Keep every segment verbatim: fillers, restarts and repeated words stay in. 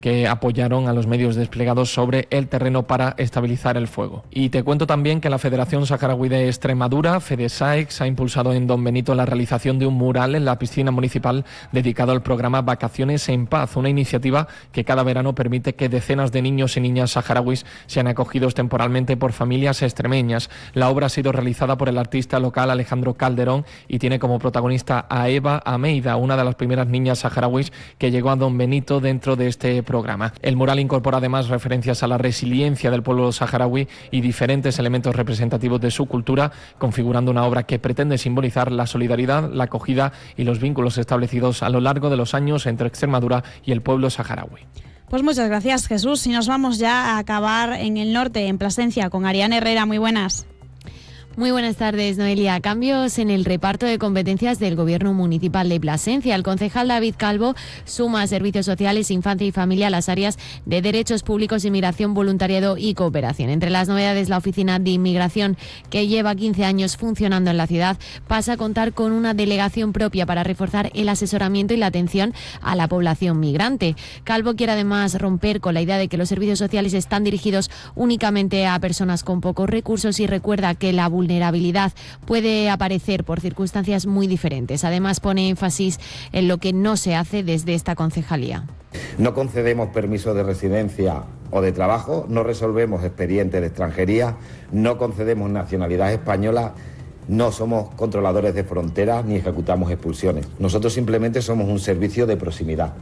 que apoyaron a los medios desplegados sobre el terreno para estabilizar el fuego. Y te cuento también que la Federación Saharaui de Extremadura, FEDESAEX, ha impulsado en Don Benito la realización de un mural en la piscina municipal dedicado al programa Vacaciones en Paz, una iniciativa que cada verano permite que decenas de niños y niñas saharauis sean acogidos temporalmente por familias extremeñas. La obra ha sido realizada por el artista local Alejandro Calderón y tiene como protagonista a Eva Ameida, una de las primeras niñas saharauis que llegó a Don Benito dentro de este programa. El mural incorpora además referencias a la resiliencia del pueblo saharaui y diferentes elementos representativos de su cultura, configurando una obra que pretende simbolizar la solidaridad, la acogida y los vínculos establecidos a lo largo de los años entre Extremadura y el pueblo saharaui. Pues muchas gracias, Jesús. Y nos vamos ya a acabar en el norte, en Plasencia, con Ariane Herrera. Muy buenas. Muy buenas tardes, Noelia. Cambios en el reparto de competencias del Gobierno Municipal de Plasencia. El concejal David Calvo suma servicios sociales, infancia y familia a las áreas de derechos públicos, inmigración, voluntariado y cooperación. Entre las novedades, la Oficina de Inmigración, que lleva quince años funcionando en la ciudad, pasa a contar con una delegación propia para reforzar el asesoramiento y la atención a la población migrante. Calvo quiere además romper con la idea de que los servicios sociales están dirigidos únicamente a personas con pocos recursos y recuerda que la vulnerabilidad puede aparecer por circunstancias muy diferentes. Además, pone énfasis en lo que no se hace desde esta concejalía. No concedemos permisos de residencia o de trabajo, no resolvemos expedientes de extranjería, no concedemos nacionalidad española, no somos controladores de fronteras ni ejecutamos expulsiones. Nosotros simplemente somos un servicio de proximidad.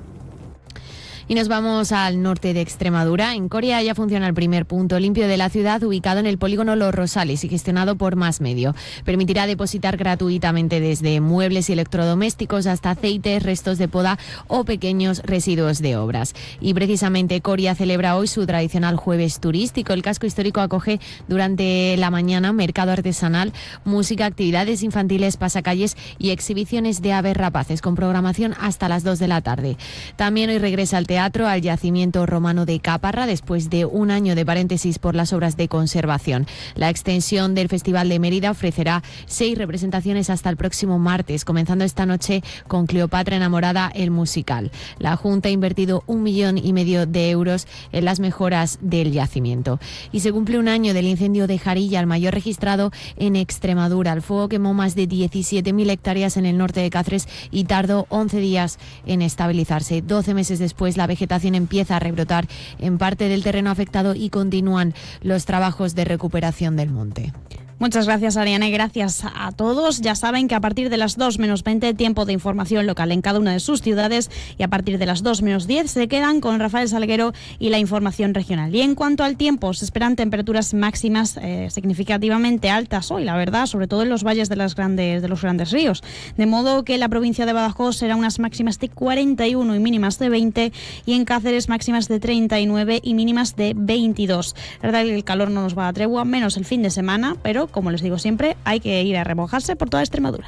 Y nos vamos al norte de Extremadura. En Coria ya funciona el primer punto limpio de la ciudad, ubicado en el polígono Los Rosales y gestionado por Más Medio. Permitirá depositar gratuitamente desde muebles y electrodomésticos hasta aceites, restos de poda o pequeños residuos de obras. Y precisamente Coria celebra hoy su tradicional jueves turístico. El casco histórico acoge durante la mañana mercado artesanal, música, actividades infantiles, pasacalles y exhibiciones de aves rapaces con programación hasta las dos de la tarde. También hoy regresa al teatro Teatro al yacimiento romano de Caparra después de un año de paréntesis por las obras de conservación. La extensión del Festival de Mérida ofrecerá seis representaciones hasta el próximo martes, comenzando esta noche con Cleopatra enamorada, el musical. La Junta ha invertido un millón y medio de euros en las mejoras del yacimiento. Y se cumple un año del incendio de Jarilla, el mayor registrado en Extremadura. El fuego quemó más de diecisiete mil hectáreas en el norte de Cáceres y tardó once días en estabilizarse. doce meses después, la vegetación empieza a rebrotar en parte del terreno afectado y continúan los trabajos de recuperación del monte. Muchas gracias, Ariane. Gracias a todos. Ya saben que a partir de las dos menos veinte, tiempo de información local en cada una de sus ciudades, y a partir de las dos menos diez se quedan con Rafael Salguero y la información regional. Y en cuanto al tiempo, se esperan temperaturas máximas eh, significativamente altas hoy, la verdad, sobre todo en los valles de, las grandes, de los grandes ríos. De modo que la provincia de Badajoz será unas máximas de cuarenta y uno y mínimas de veinte, y en Cáceres máximas de treinta y nueve y mínimas de veintidós. La verdad es que el calor no nos va a tregua, menos el fin de semana, pero como les digo siempre, hay que ir a remojarse por toda Extremadura.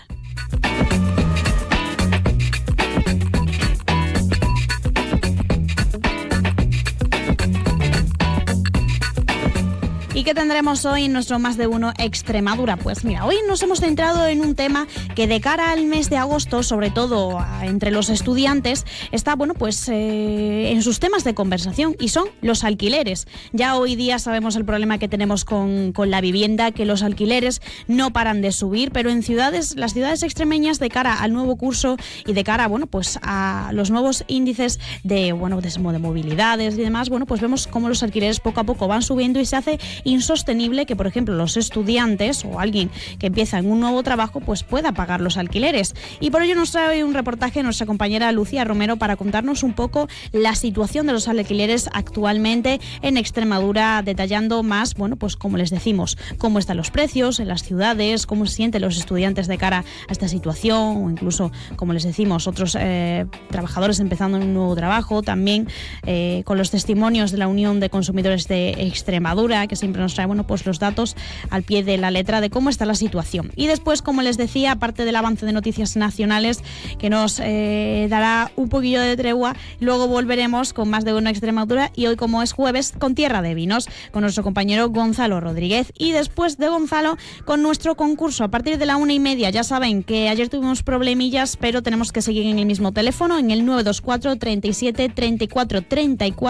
¿Y qué tendremos hoy en nuestro Más de Uno Extremadura? Pues mira, hoy nos hemos centrado en un tema que de cara al mes de agosto, sobre todo entre los estudiantes, está bueno pues eh, en sus temas de conversación, y son los alquileres. Ya hoy día sabemos el problema que tenemos con, con la vivienda, que los alquileres no paran de subir, pero en ciudades, las ciudades extremeñas, de cara al nuevo curso y de cara bueno pues a los nuevos índices de bueno de, de movilidades y demás, bueno pues vemos cómo los alquileres poco a poco van subiendo y se hace insostenible que, por ejemplo, los estudiantes o alguien que empieza en un nuevo trabajo pues pueda pagar los alquileres. Y por ello nos trae un reportaje nuestra compañera Lucía Romero para contarnos un poco la situación de los alquileres actualmente en Extremadura, detallando más, bueno, pues como les decimos, cómo están los precios en las ciudades, cómo se sienten los estudiantes de cara a esta situación, o incluso, como les decimos, otros eh, trabajadores empezando en un nuevo trabajo, también eh, con los testimonios de la Unión de Consumidores de Extremadura, que se siempre nos trae, bueno, pues los datos al pie de la letra de cómo está la situación. Y después, como les decía, aparte del avance de noticias nacionales, que nos eh, dará un poquillo de tregua, luego volveremos con más de Uno Extremadura, y hoy, como es jueves, con Tierra de Vinos, con nuestro compañero Gonzalo Rodríguez. Y después de Gonzalo, con nuestro concurso a partir de la una y media. Ya saben que ayer tuvimos problemillas, pero tenemos que seguir en el mismo teléfono, en el nueve dos cuatro, treinta y siete, treinta y cuatro, treinta y cuatro.